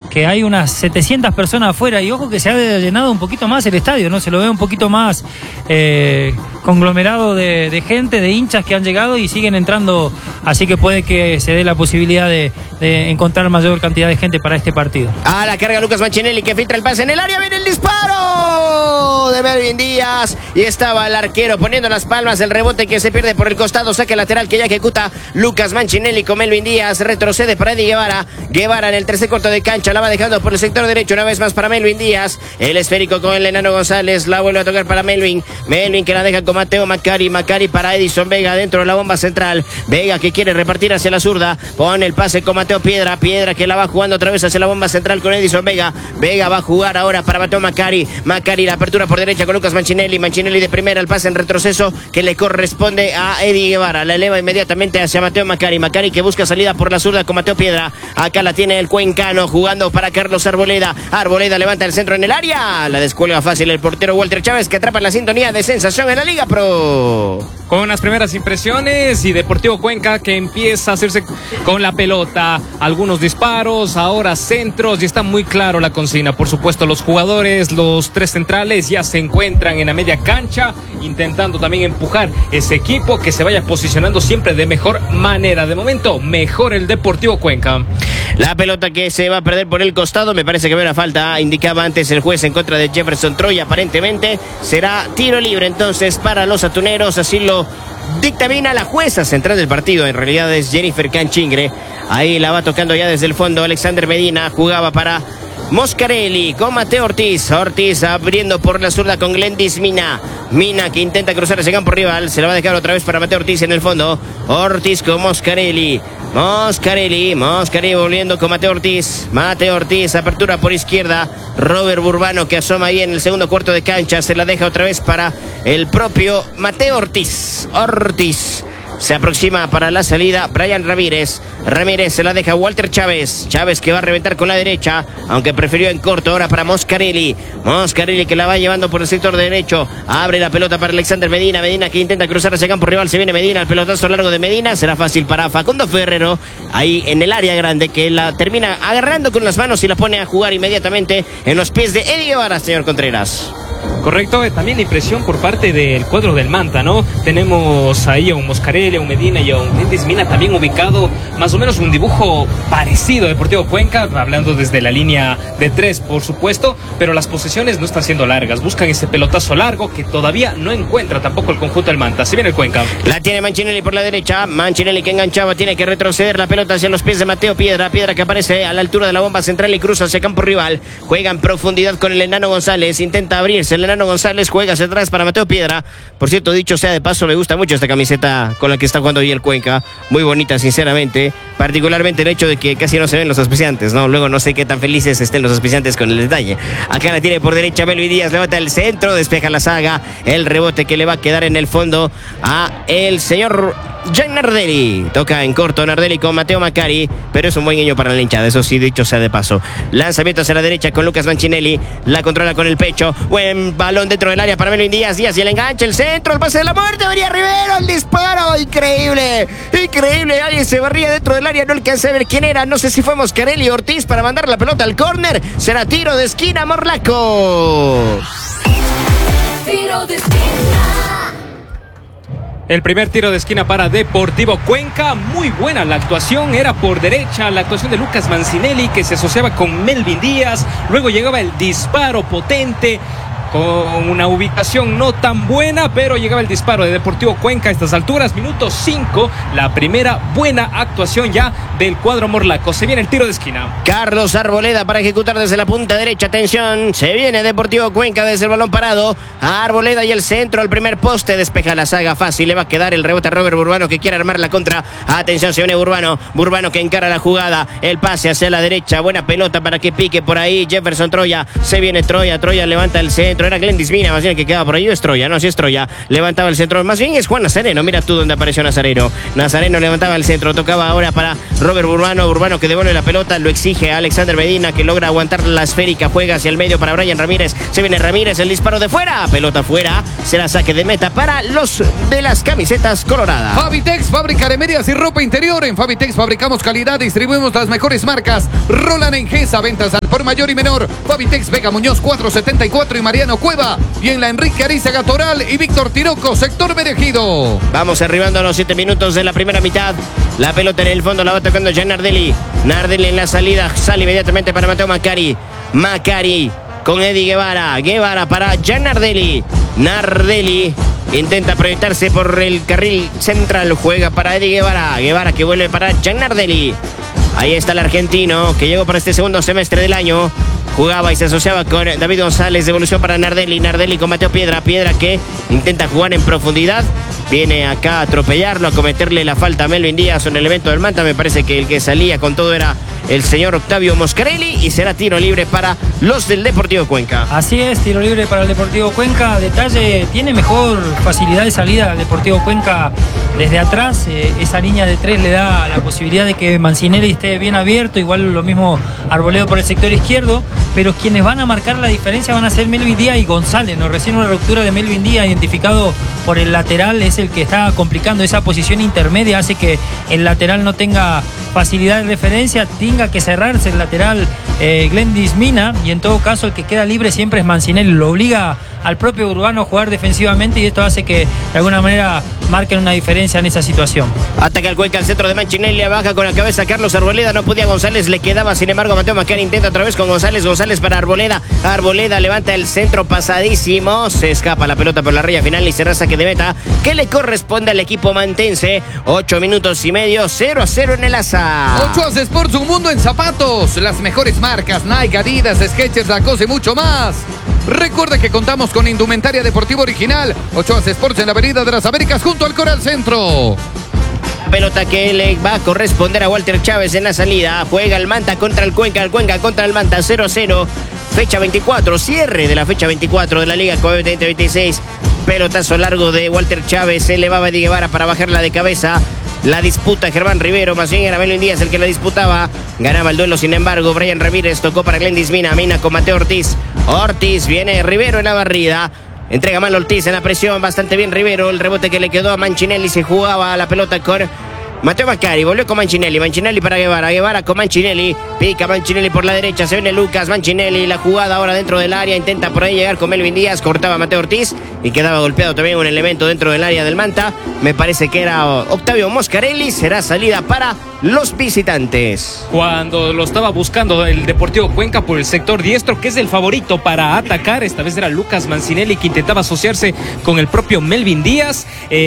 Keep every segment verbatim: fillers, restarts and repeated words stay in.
que hay unas setecientas personas afuera, y ojo que se ha llenado un poquito más el estadio, ¿no? Se lo ve un poquito más eh, conglomerado de, de gente, de hinchas que han llegado y siguen entrando, así que puede que se dé la posibilidad de, de encontrar mayor cantidad de gente para este partido. A la carga Lucas Manchinelli, que filtra el pase en el área, viene el disparo de Melvin Díaz, y estaba el arquero poniendo las palmas, el rebote que se pierde por el costado, saque lateral que ya ejecuta Lucas Manchinelli con Melvin Díaz, retrocede para Eddie Guevara, Guevara en el tercer cuarto de cancha, la va dejando por el sector derecho, una vez más para Melvin Díaz, el esférico con el enano González, la vuelve a tocar para Melvin, Melvin que la deja con Mateo Macari, Macari para Edison Vega dentro de la bomba central, Vega que quiere repartir hacia la zurda, pone el pase con Mateo Piedra, Piedra que la va jugando otra vez hacia la bomba central con Edison Vega, Vega va a jugar ahora para Mateo Macari, Macari la apertura por derecha con Lucas Manchinelli, Manchinelli de primera, el pase en retroceso que le corresponde a Eddie Guevara, la eleva inmediatamente hacia Mateo Macari, Macari que busca salida por la zurda con Mateo Piedra, acá la tiene el cuencano jugando para Carlos Arboleda, Arboleda levanta el centro en el área, la descuelga fácil el portero Walter Chávez, que atrapa en la sintonía de Sensación en la Liga Pro. Con las primeras impresiones, y Deportivo Cuenca que empieza a hacerse con la pelota, algunos disparos, ahora centros, y está muy claro la consigna. Por supuesto, los jugadores, los tres centrales ya se encuentran en la media cancha, intentando también empujar ese equipo que se vaya posicionando siempre de mejor manera. De momento, mejor el Deportivo Cuenca. La pelota que se va a perder por el costado, me parece que ve una falta, indicaba antes el juez en contra de Jefferson Troya, aparentemente será tiro libre entonces para los atuneros, así lo dictamina la jueza central del partido, en realidad es Jennifer Canchingre, ahí la va tocando ya desde el fondo Alexander Medina, jugaba para Moscarelli con Mateo Ortiz, Ortiz abriendo por la zurda con Glendis Mina, Mina que intenta cruzar ese campo rival, se la va a dejar otra vez para Mateo Ortiz en el fondo, Ortiz con Moscarelli, Moscarelli, Moscarelli volviendo con Mateo Ortiz, Mateo Ortiz, apertura por izquierda, Robert Burbano que asoma ahí en el segundo cuarto de cancha, se la deja otra vez para el propio Mateo Ortiz, Ortiz. Se aproxima para la salida Brian Ramírez. Ramírez se la deja Walter Chávez. Chávez que va a reventar con la derecha, aunque prefirió en corto ahora para Moscarelli. Moscarelli que la va llevando por el sector derecho. Abre la pelota para Alexander Medina. Medina que intenta cruzar hacia campo rival. Se viene Medina. El pelotazo largo de Medina. Será fácil para Facundo Ferrero. Ahí en el área grande, que la termina agarrando con las manos y la pone a jugar inmediatamente en los pies de Eddie Guevara, señor Contreras. Correcto, también la impresión por parte del cuadro del Manta, ¿no? Tenemos ahí a un Moscarelli, a un Medina y a un Glendis Mina también ubicado, más o menos un dibujo parecido a Deportivo Cuenca, hablando desde la línea de tres, por supuesto, pero las posesiones no están siendo largas, buscan ese pelotazo largo que todavía no encuentra tampoco el conjunto del Manta. Se viene el Cuenca. La tiene Manchinelli por la derecha, Manchinelli que enganchaba, tiene que retroceder la pelota hacia los pies de Mateo Piedra, Piedra que aparece a la altura de la bomba central y cruza hacia campo rival, juega en profundidad con el enano González, intenta abrirse, el enano González juega hacia atrás para Mateo Piedra. Por cierto, dicho sea de paso, me gusta mucho esta camiseta con la que está jugando hoy el Cuenca, muy bonita sinceramente, particularmente el hecho de que casi no se ven los auspiciantes, ¿no? Luego no sé qué tan felices estén los auspiciantes con el detalle. Acá la tiene por derecha Melvin Díaz, levanta el centro, despeja la saga, el rebote que le va a quedar en el fondo a el señor Gian Nardelli. Toca en corto Nardelli con Mateo Macari, pero es un buen guiño para la hinchada, eso sí, dicho sea de paso. Lanzamiento hacia la derecha con Lucas Manchinelli, la controla con el pecho, buen balón dentro del área para Melvin Díaz, Díaz y el enganche, el centro, el pase de la muerte, María Rivero, el disparo, increíble, increíble, alguien se barría dentro del área, no alcancé a ver quién era, no sé si fue Moscarelli o Ortiz para mandar la pelota al córner, será tiro de esquina Morlaco. Tiro de esquina. El primer tiro de esquina para Deportivo Cuenca, muy buena la actuación, era por derecha la actuación de Lucas Mancinelli que se asociaba con Melvin Díaz, luego llegaba el disparo potente con una ubicación no tan buena, pero llegaba el disparo de Deportivo Cuenca a estas alturas, minuto cinco, la primera buena actuación ya del cuadro morlaco. Se viene el tiro de esquina. Carlos Arboleda para ejecutar desde la punta derecha, atención, se viene Deportivo Cuenca desde el balón parado, Arboleda y el centro al primer poste, despeja la saga fácil, le va a quedar el rebote a Robert Burbano que quiere armar la contra, atención, se viene Burbano, Burbano que encara la jugada, el pase hacia la derecha, buena pelota para que pique por ahí Jefferson Troya, se viene Troya, Troya levanta el centro, centro. Era Glendis Mina, más bien que quedaba por ahí. Es Troya, no, si es Troya. Levantaba el centro. Más bien es Juan Nazareno. Mira tú dónde apareció Nazareno. Nazareno levantaba el centro. Tocaba ahora para Robert Urbano. Urbano que devuelve la pelota. Lo exige a Alexander Medina, que logra aguantar la esférica. Juega hacia el medio para Brian Ramírez. Se viene Ramírez. El disparo de fuera. Pelota fuera. Será saque de meta para los de las camisetas coloradas. Fabitex, fábrica de medias y ropa interior. En Fabitex fabricamos calidad, distribuimos las mejores marcas. Roland Engesa, ventas al por mayor y menor. Fabitex, Vega Muñoz cuatrocientos setenta y cuatro y Mariano Cueva. Y en la Enrique Arizaga Toral y Víctor Tiroco, sector Merejido. Vamos arribando a los siete minutos de la primera mitad. La pelota en el fondo la va tocando ya Nardelli. Nardelli en la salida. Sale inmediatamente para Mateo Macari. Macari con Eddie Guevara. Guevara para Gian Nardelli. Nardelli intenta proyectarse por el carril central. Juega para Eddie Guevara. Guevara que vuelve para Gian Nardelli. Ahí está el argentino que llegó para este segundo semestre del año. Jugaba y se asociaba con David González. Devolución para Nardelli. Nardelli con Mateo Piedra. Piedra que intenta jugar en profundidad. Viene acá a atropellarlo, a cometerle la falta a Melvin Díaz en el evento del Manta. Me parece que el que salía con todo era el señor Octavio Moscarelli. Y será tiro libre para los del Deportivo Cuenca. Así es, tiro libre para el Deportivo Cuenca. Detalle, tiene mejor facilidad de salida al Deportivo Cuenca desde atrás. Eh, esa línea de tres le da la posibilidad de que Mancinelli esté bien abierto. Igual lo mismo Arboleda por el sector izquierdo. Pero quienes van a marcar la diferencia van a ser Melvin Díaz y González. ¿No? Recién una ruptura de Melvin Díaz identificado por el lateral es el que está complicando esa posición intermedia. Hace que el lateral no tenga facilidad de referencia, tenga que cerrarse el lateral eh, Glendis Mina, y en todo caso el que queda libre siempre es Mancinelli. Lo obliga al propio Urbano a jugar defensivamente y esto hace que de alguna manera marquen una diferencia en esa situación. Ataca el Cuenca al centro de Mancinelli, baja con la cabeza Carlos Arboleda, no podía González, le quedaba sin embargo Mateo Macari, intenta otra vez con González, González para Arboleda, Arboleda levanta el centro pasadísimo, se escapa la pelota por la raya final y será saque de meta que le corresponde al equipo mantense. Ocho minutos y medio, cero a cero en el asa. Ochoa Sports, un mundo en zapatos, las mejores marcas, Nike, Adidas, Skechers, Lacoste y mucho más. Recuerda que contamos con indumentaria deportiva original. Ochoa Sports en la Avenida de las Américas junto al Coral Centro. Pelota que le va a corresponder a Walter Chávez en la salida. Juega el Manta contra el Cuenca, el Cuenca contra el Manta, cero a cero. Fecha veinticuatro, cierre de la fecha veinticuatro de la Liga COVID veinte veintiséis. Pelotazo largo de Walter Chávez, se elevaba Eddie Guevara para bajarla de cabeza. La disputa Germán Rivero, más bien era Melvin Díaz el que la disputaba. Ganaba el duelo, sin embargo, Brian Ramírez tocó para Glendis Mina, Mina con Mateo Ortiz. Ortiz, viene Rivero en la barrida. Entrega mal Ortiz en la presión, bastante bien Rivero. El rebote que le quedó a Mancinelli, se jugaba la pelota con Mateo Macari, volvió con Mancinelli, Mancinelli para Guevara, Guevara con Mancinelli, pica Mancinelli por la derecha, se viene Lucas, Mancinelli, la jugada ahora dentro del área, intenta por ahí llegar con Melvin Díaz, cortaba Mateo Ortiz y quedaba golpeado también un elemento dentro del área del Manta, me parece que era Octavio Moscarelli, será salida para los visitantes. Cuando lo estaba buscando el Deportivo Cuenca por el sector diestro, que es el favorito para atacar, esta vez era Lucas Mancinelli que intentaba asociarse con el propio Melvin Díaz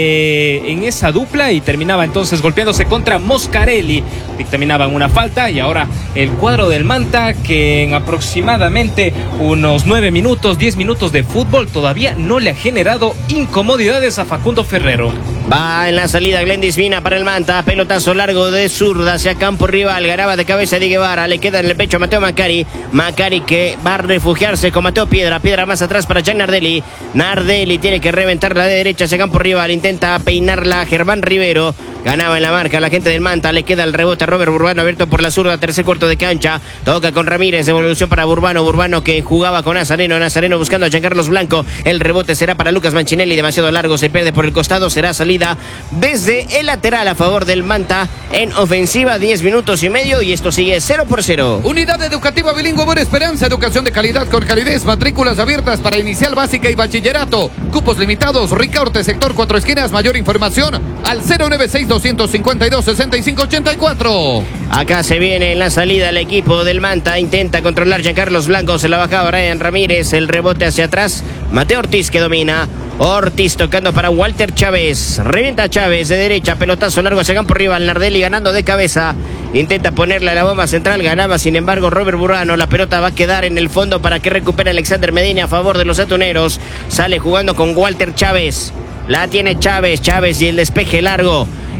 eh, en esa dupla y terminaba entonces golpeando contra Moscarelli, dictaminaban una falta y ahora el cuadro del Manta que en aproximadamente unos nueve minutos, diez minutos de fútbol todavía no le ha generado incomodidades a Facundo Ferrero. Va en la salida Glendis Mina para el Manta, pelotazo largo de zurda hacia campo rival, ganaba de cabeza de Guevara, le queda en el pecho a Mateo Macari, Macari que va a refugiarse con Mateo Piedra, Piedra más atrás para Gian Nardelli, Nardelli tiene que reventarla de derecha hacia campo rival, intenta peinarla Germán Rivero, ganaba en la marca la gente del Manta, le queda el rebote a Robert Urbano abierto por la zurda, tercer cuarto de cancha, toca con Ramírez, devolución para Urbano, Urbano que jugaba con Nazareno, Nazareno buscando a Giancarlos Blanco, el rebote será para Lucas Mancinelli, demasiado largo, se pierde por el costado, será salida desde el lateral a favor del Manta en ofensiva, diez minutos y medio y esto sigue cero por cero. Unidad Educativa Bilingüe Buena Esperanza, educación de calidad con calidez, matrículas abiertas para inicial básica y bachillerato, cupos limitados, Ricaurte, sector Cuatro Esquinas, mayor información al cero nueve seis, dos cinco dos, seis cinco ocho cuatro. Acá se viene en la salida el equipo del Manta, intenta controlar Giancarlos Blanco, se la bajaba Brian Ramírez, el rebote hacia atrás, Mateo Ortiz que domina, Ortiz tocando para Walter Chávez, revienta Chávez de derecha, pelotazo largo hacia campo rival, Nardelli ganando de cabeza, intenta ponerle a la bomba central, ganaba sin embargo Robert Burano, la pelota va a quedar en el fondo para que recupere Alexander Medina a favor de los atuneros, sale jugando con Walter Chávez, la tiene Chávez, Chávez y el despeje largo.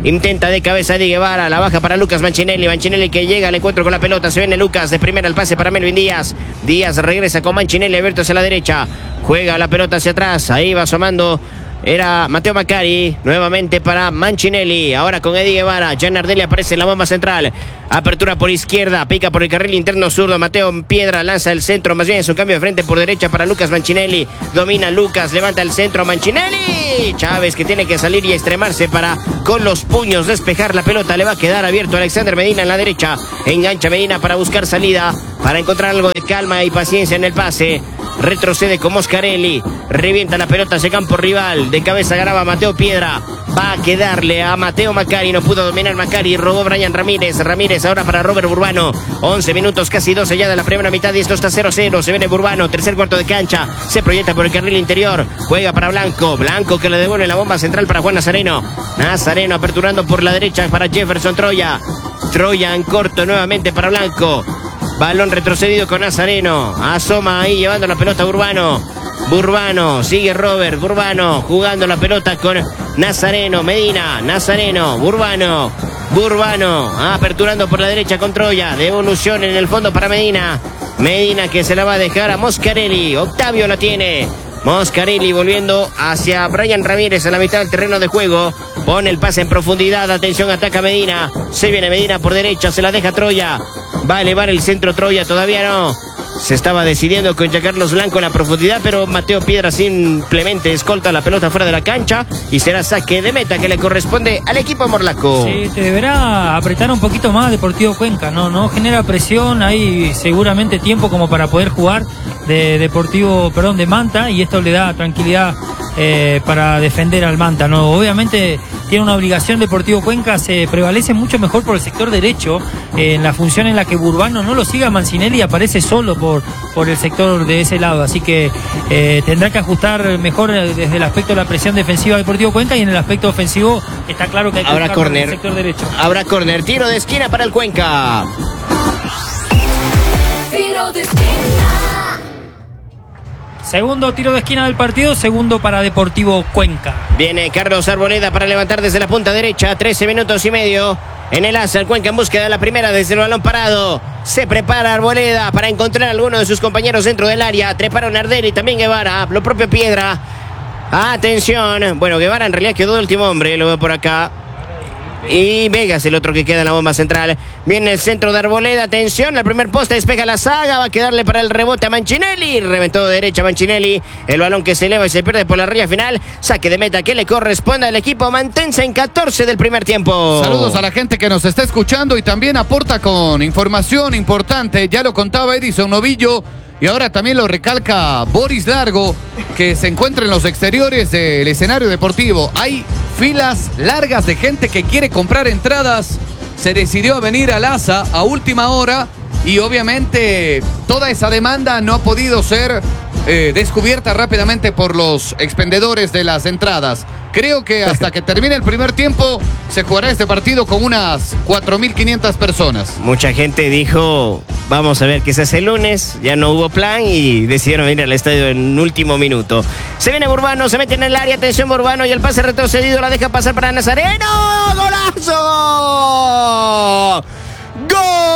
Intenta de cabeza Eddie Guevara. La baja para Lucas Manchinelli. Manchinelli que llega al encuentro con la pelota. Se viene Lucas de primera al pase para Melvin Díaz. Díaz regresa con Manchinelli abierto hacia la derecha. Juega la pelota hacia atrás. Ahí va asomando. Era Mateo Macari, nuevamente para Manchinelli, ahora con Eddie Guevara. Gian Nardelli aparece en la bomba central. Apertura por izquierda, pica por el carril interno zurdo. Mateo Piedra lanza el centro, más bien es un cambio de frente por derecha para Lucas Manchinelli. Domina Lucas, levanta el centro Manchinelli. Chávez que tiene que salir y extremarse para con los puños despejar la pelota. Le va a quedar abierto Alexander Medina en la derecha. Engancha Medina para buscar salida, para encontrar algo de calma y paciencia en el pase. Retrocede con Moscarelli, revienta la pelota hacia campo rival. De cabeza graba Mateo Piedra. Va a quedarle a Mateo Macari. No pudo dominar Macari. Robó Brian Ramírez. Ramírez ahora para Robert Burbano. once minutos, casi doce ya de la primera mitad. Y esto está cero cero. Se viene Burbano. Tercer cuarto de cancha. Se proyecta por el carril interior. Juega para Blanco. Blanco que le devuelve la bomba central para Juan Nazareno. Nazareno aperturando por la derecha para Jefferson Troya. Troya en corto nuevamente para Blanco. Balón retrocedido con Nazareno. Asoma ahí llevando la pelota a Burbano. Burbano, sigue Robert, Burbano, jugando la pelota con Nazareno, Medina, Nazareno, Burbano, Burbano, aperturando por la derecha con Troya, devolución en el fondo para Medina, Medina que se la va a dejar a Moscarelli, Octavio la tiene, Moscarelli volviendo hacia Brian Ramírez a la mitad del terreno de juego, pone el pase en profundidad, atención, ataca Medina, se viene Medina por derecha, se la deja Troya, va a elevar el centro Troya, todavía no. Se estaba decidiendo con Giancarlos Blanco en la profundidad, pero Mateo Piedra simplemente escolta la pelota fuera de la cancha y será saque de meta que le corresponde al equipo morlaco. Sí, te deberá apretar un poquito más Deportivo Cuenca, no, no genera presión, hay seguramente tiempo como para poder jugar de Deportivo, perdón, de Manta, y esto le da tranquilidad eh, para defender al Manta, ¿no? Obviamente tiene una obligación Deportivo Cuenca, se prevalece mucho mejor por el sector derecho, eh, en la función en la que Burbano no lo siga Mancinelli y aparece solo por, por el sector de ese lado, así que eh, tendrá que ajustar mejor desde el aspecto de la presión defensiva de Deportivo Cuenca, y en el aspecto ofensivo está claro que hay que Habrá buscar córner, el sector derecho. Habrá córner, tiro de esquina para el Cuenca. Tiro de esquina. Segundo tiro de esquina del partido, segundo para Deportivo Cuenca. Viene Carlos Arboleda para levantar desde la punta derecha, trece minutos y medio. En el asa, el Cuenca en búsqueda de la primera desde el balón parado. Se prepara Arboleda para encontrar a alguno de sus compañeros dentro del área. Treparon Nardelli y también Guevara, lo propio Piedra. Atención. Bueno, Guevara en realidad quedó el último hombre, lo veo por acá. Y Vegas, el otro que queda en la bomba central. Viene el centro de Arboleda, atención, el primer poste despeja la saga, va a quedarle para el rebote a Manchinelli, reventó de derecha Manchinelli, el balón que se eleva y se pierde por la raya final, saque de meta que le corresponde al equipo mantense en catorce del primer tiempo. Saludos a la gente que nos está escuchando y también aporta con información importante, ya lo contaba Edison Novillo. Y ahora también lo recalca Boris Largo, que se encuentra en los exteriores del escenario deportivo. Hay filas largas de gente que quiere comprar entradas. Se decidió a venir al Asa a última hora y obviamente toda esa demanda no ha podido ser eh, descubierta rápidamente por los expendedores de las entradas. Creo que hasta que termine el primer tiempo se jugará este partido con unas cuatro mil quinientas personas. Mucha gente dijo, vamos a ver qué se hace el lunes, ya no hubo plan y decidieron venir al estadio en último minuto. Se viene Burbano, se mete en el área, atención Burbano y el pase retrocedido la deja pasar para Nazareno. ¡Golazo!